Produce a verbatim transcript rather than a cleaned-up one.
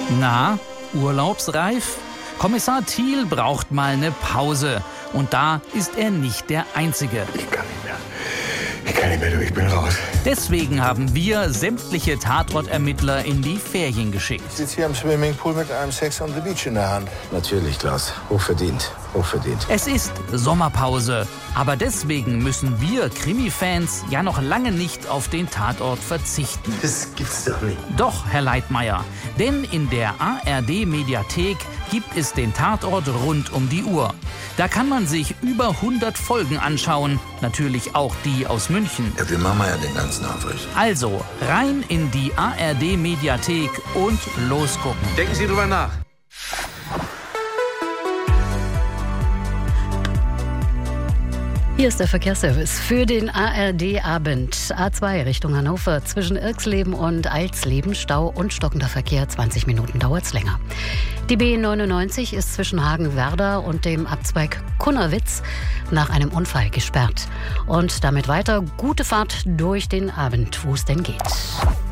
Na, urlaubsreif? Kommissar Thiel braucht mal eine Pause. Und da ist er nicht der Einzige. Ich kann nicht mehr. Ich kann nicht mehr, du, ich bin raus. Deswegen haben wir sämtliche Tatortermittler in die Ferien geschickt. Ich sitze hier am Swimmingpool mit einem Sex on the Beach in der Hand. Natürlich, Klaus. Hochverdient. Hochverdient. Es ist Sommerpause. Aber deswegen müssen wir Krimi-Fans ja noch lange nicht auf den Tatort verzichten. Das gibt's doch nicht. Doch, Herr Leitmayr. Denn in der A R D-Mediathek gibt es den Tatort rund um die Uhr. Da kann man sich über hundert Folgen anschauen. Natürlich auch die aus München. Ja, wir machen ja den ganzen Aufricht. Also rein in die A R D-Mediathek und losgucken. Denken Sie drüber nach. Hier ist der Verkehrsservice für den A R D-Abend. A zwei Richtung Hannover zwischen Irxleben und Eilsleben. Stau und stockender Verkehr. zwanzig Minuten dauert's länger. Die B neunundneunzig ist zwischen Hagenwerder und dem Abzweig Kunnerwitz nach einem Unfall gesperrt. Und damit weiter gute Fahrt durch den Abend, wo es denn geht.